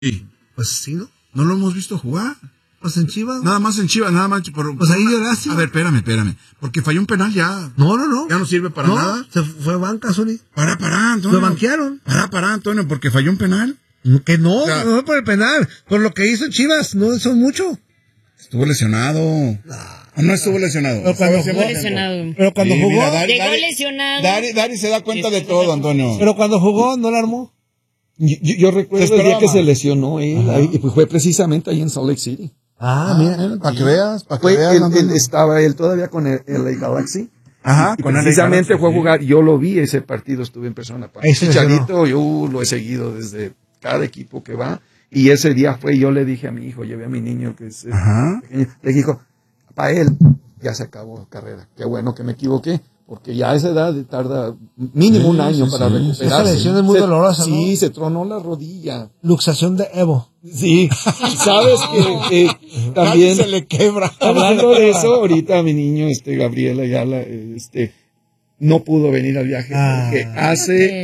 Sí. Pues sí, ¿no? No lo hemos visto jugar. Pues en Chivas. Nada más en Chivas, nada más. Pues ahí lloraste. A ver, espérame. Porque falló un penal ya. No. Ya no sirve para nada. Se fue banca, Zuli. Para, Antonio. Lo banquearon. Para, Antonio, porque falló un penal. Que no, O sea, no fue por el penal. Por lo que hizo en Chivas, no son mucho. Estuvo lesionado. No estuvo lesionado. Pero cuando Estuvo jugó, lesionado. pero cuando Sí, jugó, mira, Llegó lesionado. Dari se da cuenta de todo, Antonio. pero cuando jugó, no la armó. Yo recuerdo el día que se lesionó él, y pues fue precisamente ahí en Salt Lake City. Mira. Para que veas, Estaba él todavía con el LA Galaxy. Ajá, Y con el precisamente Galaxy, fue a sí. jugar, yo lo vi ese partido, estuve en persona. Ahí se Chicharito, yo lo he seguido desde cada equipo que va. Y ese día yo le dije a mi hijo, llevé a mi niño que es pequeño, le dijo, para él ya se acabó la carrera. Qué bueno que me equivoqué, porque ya a esa edad tarda mínimo un año para recuperarse. Esa lesión es muy dolorosa, ¿no? Sí, se tronó la rodilla. Luxación de Evo. Sí, sabes que también Se le quebra. hablando de eso, ahorita mi niño, Gabriel Ayala, no pudo venir al viaje porque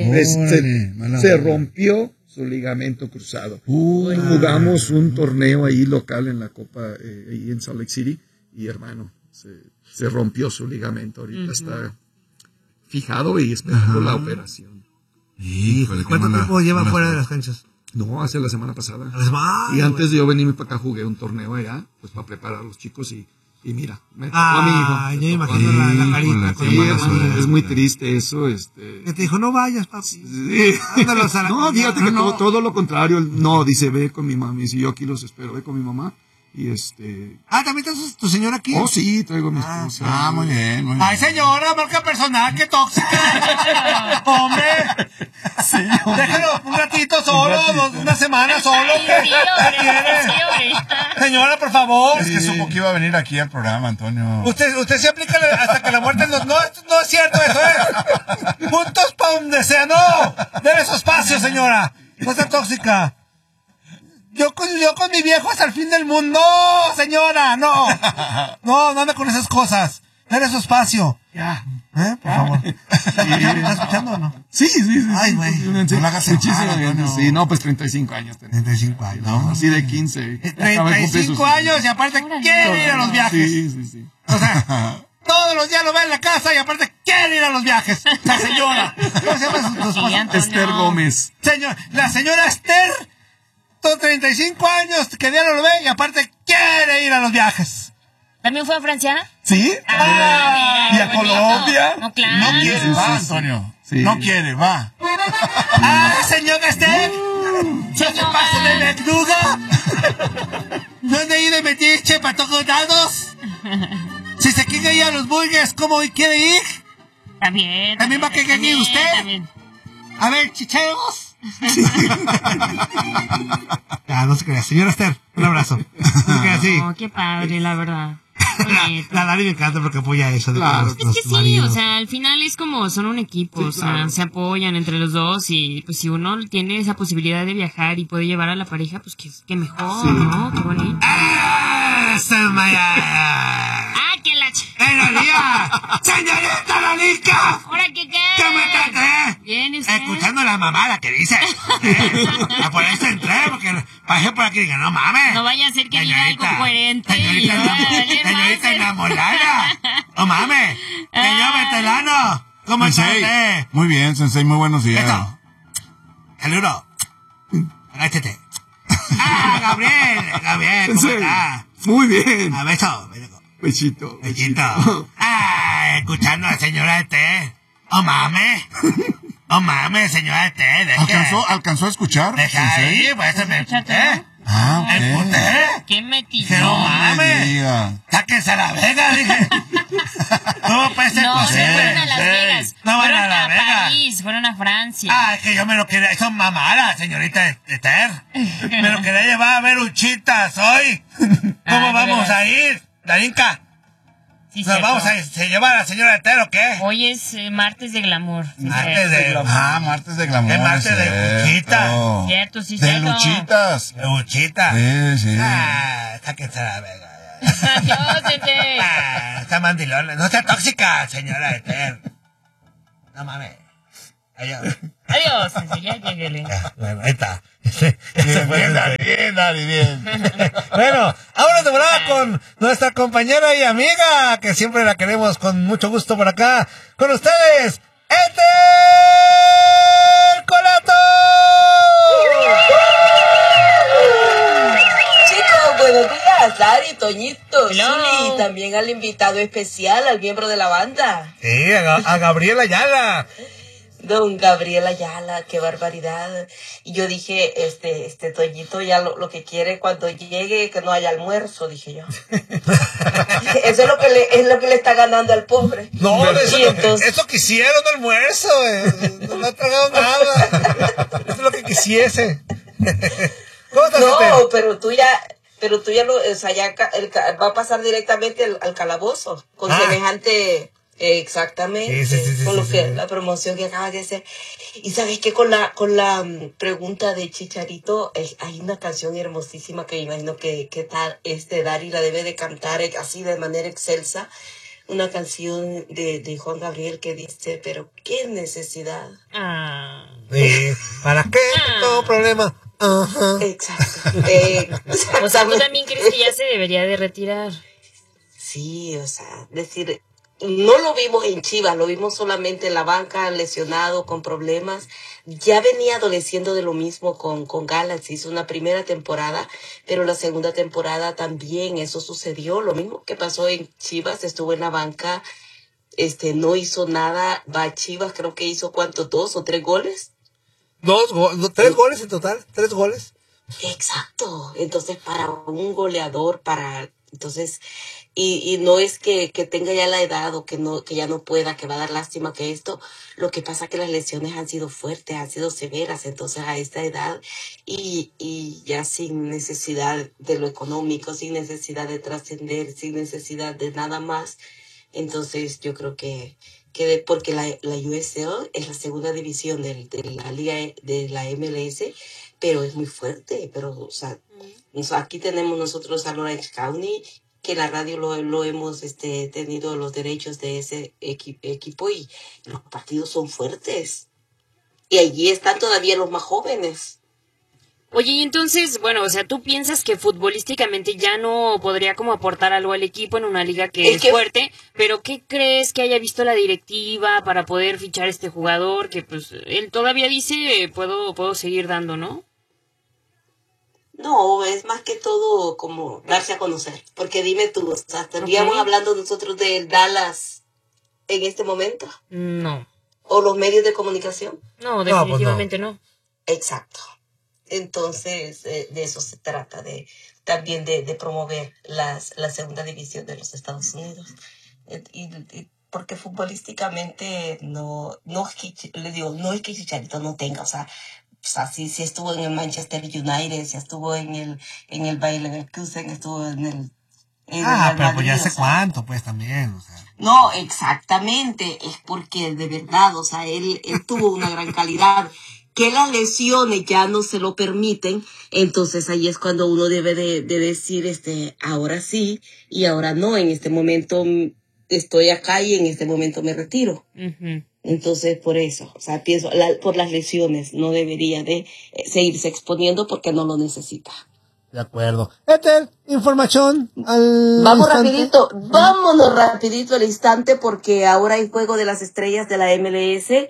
se rompió su ligamento cruzado. Jugamos un torneo ahí local en la Copa, ahí en Salt Lake City, y hermano, se rompió su ligamento. Ahorita está fijado y esperando la operación. Híjole, ¿Cuánto tiempo lleva fuera de las canchas? No, hace la semana pasada. Y Y antes de yo venirme para acá jugué un torneo allá, pues para preparar a los chicos y mira, me tocó a mi hijo. Ya imagino la carita. Híjole, Sí, hermano, es muy triste eso, Que te dijo, no vayas, papi. Sí. Ándalos a la No, comida. fíjate que todo lo contrario. No, dice, ve con mi mamá. Y si yo aquí los espero, ve con mi mamá. Y ¿también está tu señora aquí? Oh, sí, traigo a mi esposa. muy bien. Ay, señora, marca personal, qué tóxica. Hombre. Déjalo un ratito solo, una semana solo. Sí, hombre. Señora, por favor. Es que supo que iba a venir aquí al programa, Antonio. Usted se aplica hasta que la muerte nos... No, esto no es cierto, eso es. Puntos para donde sea, no. Debe su espacio, señora. No sea tóxica. Yo con mi viejo hasta el fin del mundo. No, señora, no. No ande con esas cosas. Dale su espacio. Ya. Por favor. ¿Estás escuchando o no? Sí. Ay, güey. No la hagas enojar, Antonio. Sí, no, pues 35 años. 35 años. No, así de 15. 35 años y aparte quiere ir a los viajes. Sí. O sea, todos los días lo ve en la casa y aparte quiere ir a los viajes. La señora. ¿Cómo se llama su esposa? Sí, Antonio. Esther Gómez. La señora Esther, 35 años, que diario lo ve y aparte quiere ir a los viajes. ¿También fue a Francia? ¿Sí? ¿Y a Colombia? No, claro. No quiere, va, Antonio. Sí. No quiere, va. Señora Esther, ¿no se pase de lechuga? ¿No han ido de metiche para todos lados? Si se quiere ir a los burgers, ¿cómo quiere ir? ¿También va a querer ir usted? También. A ver, chicheros. No se crea. Señora Esther, un abrazo. No se crea así. No, qué padre, la verdad. La Dari me encanta porque apoya eso. Claro. Es que sí, o sea, al final es como son un equipo, o sea, se apoyan entre los dos y pues si uno tiene esa posibilidad de viajar y puede llevar a la pareja, pues que mejor, ¿no? Qué bonito. ¡Que la ¡Señorita Lalica! ¿Ahora qué? ¿Cómo está? Bien, ¿usted? Escuchando la mamada que dice. Por eso entré, porque pasé por aquí y digo, no mames. No vaya a ser que diga algo coherente. Señorita enamorada. No mames. Señor Betelano. ¿Cómo está usted? Muy bien, Sensei, muy buenos días. Esto. Saludo. Agáchate. Gabriel, ¿cómo está? Muy bien. Beso. Besito. Escuchando a la señora Esther. Oh mames, señora Esther. ¿Alcanzó a escuchar? Deja ahí, pues eso me emputé. ¿Me emputé? ¿Qué metido? Que no mames. Sáquense a la Vega, dije. No, pues No, no posible. fueron a Las Vegas. No van Fueron a La Vega. París, fueron a Francia. Es que yo me lo quería. Son mamadas, señorita Esther. Me lo quería llevar a ver Uchitas hoy. ¿Cómo vamos a ir? La Inca. Sí, ¿Nos vamos a llevar a la señora Esther o qué? Hoy es martes de glamour. Martes de glamour. Martes de glamour. Es martes de Luchita. Cierto, sí, De cierto. luchitas. De Uchita. Sí. Sáquense a la Vega. Adiós, Tete. Está mandilona. No sea tóxica, señora Esther. No mames. Adiós, ya llegué. Bueno, ahí está. Bien. Bueno, vámonos de volada con nuestra compañera y amiga, que siempre la queremos con mucho gusto por acá. Con ustedes, Ethel Colato. Chicos, buenos días, Dari, Toñito, Hello. Zuli, y también al invitado especial, al miembro de la banda. Sí, a Gabriela Ayala. Don Gabriel Ayala, qué barbaridad. Y yo dije, Toñito ya lo que quiere cuando llegue, que no haya almuerzo, dije yo. Eso es lo que le está ganando al pobre. No, entonces... eso quisiera un almuerzo, no he tragado nada. Eso es lo que quisiese. ¿Cómo estás, No, Ethel? pero tú ya va a pasar directamente al calabozo, con semejante... Exactamente, Sí, con lo sí, que sí. la promoción que acabas de hacer. Y sabes que con la pregunta de Chicharito, hay una canción hermosísima que imagino que tal Dari la debe de cantar así de manera excelsa. Una canción de Juan Gabriel que dice, pero qué necesidad. Sí, ¿para qué? No problema. Ajá. Exacto. O sea, ¿tú también crees que ya se debería de retirar? Sí, o sea, decir, no lo vimos en Chivas, lo vimos solamente en la banca, lesionado, con problemas. Ya venía adoleciendo de lo mismo con Galaxy, hizo una primera temporada, pero la segunda temporada también eso sucedió. Lo mismo que pasó en Chivas, estuvo en la banca, no hizo nada, va a Chivas, creo que hizo, ¿cuánto? 2 o 3 goles. 3 goles en total, 3 goles. Exacto, entonces para un goleador, entonces, y no es que tenga ya la edad o que ya no pueda, que va a dar lástima que esto, lo que pasa es que las lesiones han sido fuertes, han sido severas, entonces a esta edad y ya sin necesidad de lo económico, sin necesidad de trascender, sin necesidad de nada más, entonces yo creo que porque la USL es la segunda división de la liga de la MLS, pero es muy fuerte, pero o sea, aquí tenemos nosotros a Orange County, que la radio lo hemos tenido los derechos de ese equipo y los partidos son fuertes. Y allí están todavía los más jóvenes. Oye, y entonces, bueno, o sea, ¿tú piensas que futbolísticamente ya no podría como aportar algo al equipo en una liga que es fuerte? Pero ¿qué crees que haya visto la directiva para poder fichar a este jugador? Que pues él todavía dice, puedo seguir dando, ¿no? No, es más que todo como darse a conocer. Porque dime tú, o sea, ¿estaríamos hablando nosotros del Dallas en este momento? No. ¿O los medios de comunicación? No, definitivamente no. Exacto. Entonces, de eso se trata, también de promover la segunda división de los Estados Unidos. Y porque futbolísticamente no es que Chicharito no tenga, o sea, sí estuvo en el Manchester United, sí estuvo en el Bayer Leverkusen, estuvo en el pero pues ya hace cuánto, pues también, o sea. No, exactamente, es porque de verdad, o sea, él tuvo una gran calidad. Que las lesiones ya no se lo permiten, entonces ahí es cuando uno debe de decir, ahora sí y ahora no, en este momento estoy acá y en este momento me retiro. Uh-huh. Entonces, por eso, o sea, pienso, por las lesiones, no debería de seguirse exponiendo porque no lo necesita. De acuerdo. Ethel, información al Vámonos rapidito al instante porque ahora hay Juego de las Estrellas de la MLS.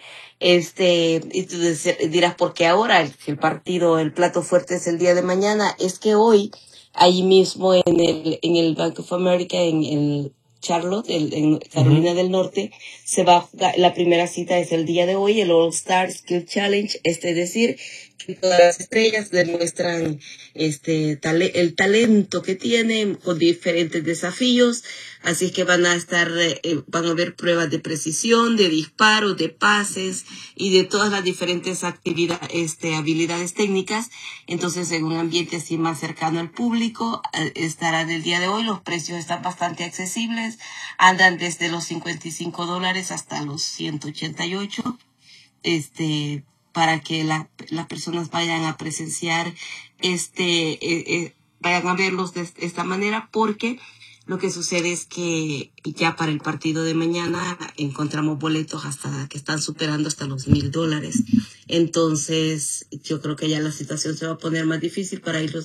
Y tú dirás, ¿por qué ahora? El partido, el plato fuerte es el día de mañana. Es que hoy, ahí mismo en el Bank of America, en el Charlotte, en Carolina del Norte, se va a jugar, la primera cita es el día de hoy, el All Star Skill Challenge, es decir, que todas las estrellas demuestran el talento que tienen con diferentes desafíos, así que van a haber pruebas de precisión, de disparos, de pases y de todas las diferentes habilidades técnicas. Entonces, en un ambiente así más cercano al público, estarán el día de hoy. Los precios están bastante accesibles, andan desde los $55 hasta los 188. Para que las personas vayan a presenciar, vayan a verlos de esta manera, porque Lo que sucede es que ya para el partido de mañana encontramos boletos hasta que están superando hasta los $1,000. Entonces, yo creo que ya la situación se va a poner más difícil para irlos